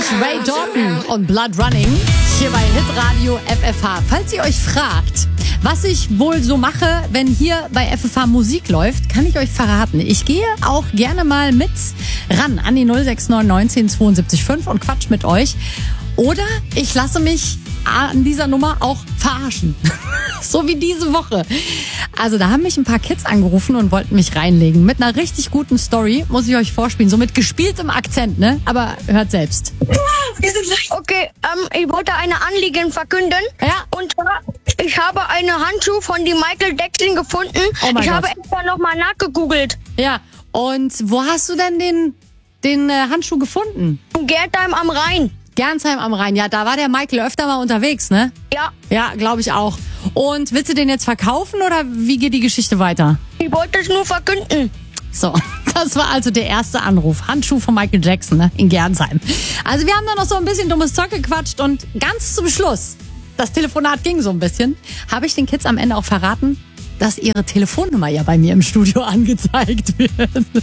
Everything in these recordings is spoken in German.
Ray Dalton und Blood Running hier bei Hitradio FFH. Falls ihr euch fragt, was ich wohl so mache, wenn hier bei FFH Musik läuft, kann ich euch verraten. Ich gehe auch gerne mal mit ran an die 069 72 5 und quatsch mit euch. Oder ich lasse mich an dieser Nummer auch verarschen. So wie diese Woche. Also da haben mich ein paar Kids angerufen und wollten mich reinlegen. Mit einer richtig guten Story, muss ich euch vorspielen. So mit gespieltem Akzent, ne? Aber hört selbst. Okay, ich wollte eine Anliegen verkünden. Ja. Und zwar, ich habe eine Handschuhe von die Michael Jackson gefunden. Oh mein ich Gott. habe extra nochmal nachgegoogelt. Ja, und wo hast du denn den Handschuh gefunden? In Gertheim am Rhein. Gernsheim am Rhein. Ja, da war der Michael öfter mal unterwegs, ne? Ja, Ja, glaube ich auch. Und willst du den jetzt verkaufen oder wie geht die Geschichte weiter? ich wollte es nur verkünden. So, das war also der erste Anruf. Handschuh von Michael Jackson, ne? In Gernsheim. Also wir haben da noch so ein bisschen dummes Zeug gequatscht und ganz zum Schluss, das Telefonat ging so ein bisschen, habe ich den Kids am Ende auch verraten, dass ihre Telefonnummer ja bei mir im Studio angezeigt wird.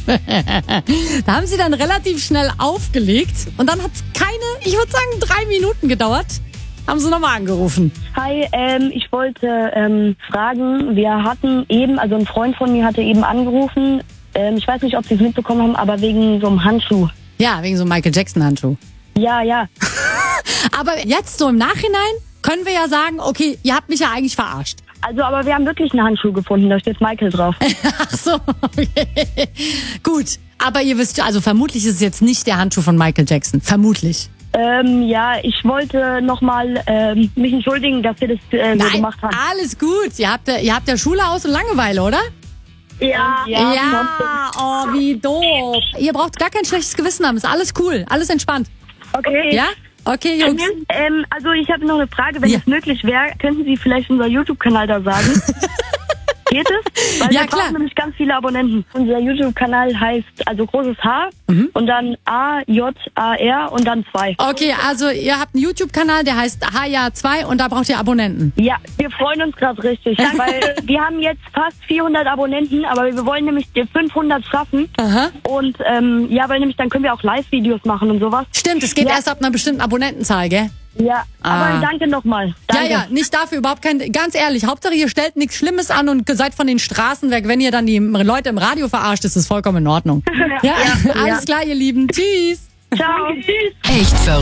Da haben sie dann relativ schnell aufgelegt und dann hat es ich würde sagen 3 Minuten gedauert, haben sie nochmal angerufen. Hi, ich wollte fragen, wir hatten eben, also ein Freund von mir hatte eben angerufen, ich weiß nicht, ob Sie es mitbekommen haben, aber wegen so einem Handschuh. Ja, wegen so einem Michael Jackson Handschuh. Ja. Aber jetzt so im Nachhinein können wir ja sagen, okay, ihr habt mich ja eigentlich verarscht. Also, aber wir haben wirklich einen Handschuh gefunden, da steht Michael drauf. Ach so, okay. Gut, aber ihr wisst, also vermutlich ist es jetzt nicht der Handschuh von Michael Jackson. Vermutlich. Ja, ich wollte nochmal mich entschuldigen, dass wir das so gemacht haben. Alles gut. Ihr habt ja Schule aus und Langeweile, oder? Ja. Oh, wie doof. Ihr braucht gar kein schlechtes Gewissen haben. Ist alles cool, alles entspannt. Okay. Ja? Okay, Jungs. Also ich habe noch eine Frage, wenn Ja. es möglich wäre, könnten Sie vielleicht unser YouTube-Kanal da sagen? Geht es? Weil Ja, wir klar. brauchen nämlich ganz viele Abonnenten. Unser YouTube-Kanal heißt also großes H und dann A-J-A-R und dann 2. Okay, also ihr habt einen YouTube-Kanal, der heißt HJA2 und da braucht ihr Abonnenten. Ja, wir freuen uns gerade richtig, weil wir haben jetzt fast 400 Abonnenten, aber wir wollen nämlich die 500 schaffen. Aha. Und weil nämlich dann können wir auch Live-Videos machen und sowas. Stimmt, es geht Ja. erst ab einer bestimmten Abonnentenzahl, gell? Ja, aber danke nochmal. Danke. Ja, nicht dafür, überhaupt kein, ganz ehrlich, Hauptsache ihr stellt nichts Schlimmes an und seid von den Straßen weg. Wenn ihr dann die Leute im Radio verarscht, ist das vollkommen in Ordnung. Ja, alles klar, ihr Lieben. Tschüss. Ciao. Tschüss. Echt verrückt.